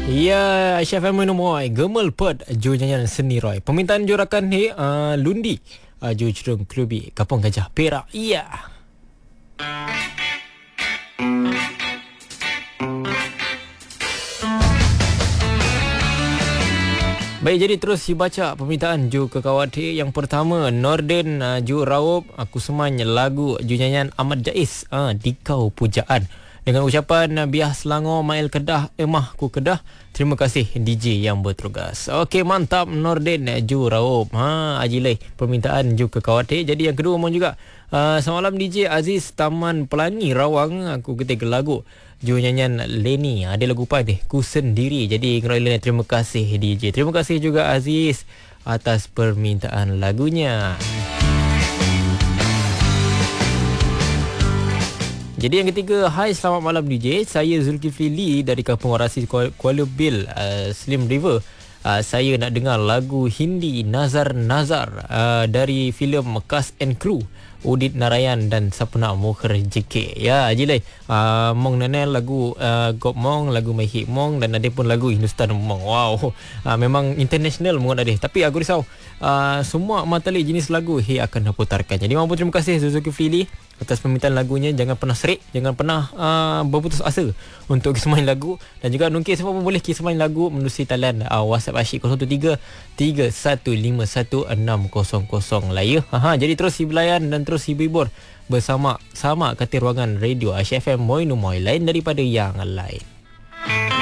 Ya, Chef Emma Nomoy Gemel Pet Ju nyanyian seni Roy. Permintaan jurakan ni Lundi Ju Cerung Klubi Kampung Gajah Perak. Ya. Baik, jadi terus dibaca permintaan Ju ke Kawati. Yang pertama, Nordin Ju Rawub Aku Semanya lagu Ju nyanyian Ahmad Jais Dikau Pujaan. Dengan ucapan Biah Selangor Mail Kedah Emah Ku Kedah. Terima kasih DJ yang bertugas. Okey, mantap Nordin Ju Rawub. Ajilai permintaan Ju ke Kawati. Jadi yang kedua mohon juga semalam DJ Aziz Taman Pelangi Rawang Aku ketika lagu Ju nyanyian Leni. Ada lagu pantai Ku Sendiri. Jadi terima kasih DJ. Terima kasih juga Aziz atas permintaan lagunya. Jadi yang ketiga, hai selamat malam DJ. Saya Zulkifli Lee dari Kampung Warasi Kuala Bil, Slim River. Saya nak dengar lagu Hindi Nazar Nazar dari filem Cast and Crew. Udit Narayan dan Sapna Mokhar JK. Ya, Jilai. Mong Nanel lagu Gop Mong, lagu My Hit Mong dan ada pun lagu Hindustan Mong. Wow. Memang international mong ada. Tapi aku risau semua matali jenis lagu akan putarkan. Jadi mampu terima kasih Zulkifli Lee atas permintaan lagunya. Jangan pernah serik, jangan pernah berputus asa untuk kisah lagu. Dan juga nungkir semua pun boleh kisah lagu menerusi talian WhatsApp Asyik 0133151600 lah ya. Jadi terus belayan dan terus hibur bersama kata ruangan radio Asyik FM Moy Numoy, lain daripada yang lain.